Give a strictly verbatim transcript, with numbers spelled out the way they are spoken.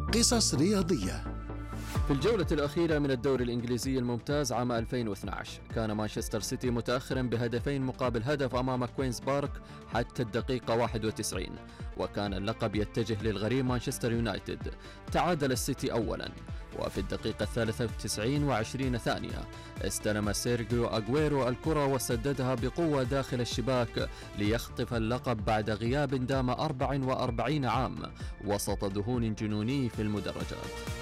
قصص رياضية. في الجولة الأخيرة من الدوري الإنجليزي الممتاز عام ألفين واثني عشر كان مانشستر سيتي متأخرا بهدفين مقابل هدف أمام كوينز بارك حتى الدقيقة واحد وتسعين، وكان اللقب يتجه للغريم مانشستر يونايتد. تعادل السيتي أولا، وفي الدقيقة الثالثة والتسعين وعشرين ثانية استلم سيرجيو أغويرو الكرة وسددها بقوة داخل الشباك ليخطف اللقب بعد غياب دام أربع وأربعين عام وسط ذهول جنوني في المدرجات.